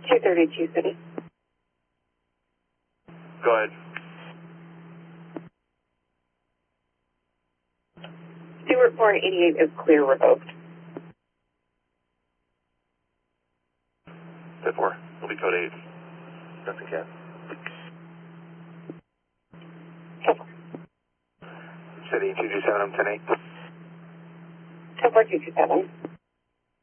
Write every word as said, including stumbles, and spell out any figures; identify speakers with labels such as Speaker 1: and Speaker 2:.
Speaker 1: two thirty-two City.
Speaker 2: Go ahead.
Speaker 1: Stewart four eighty-eight is clear revoked.
Speaker 2: ten four. It'll be code eight. Nothing can. City two two seven, I'm ten eight.
Speaker 1: ten four two two seven.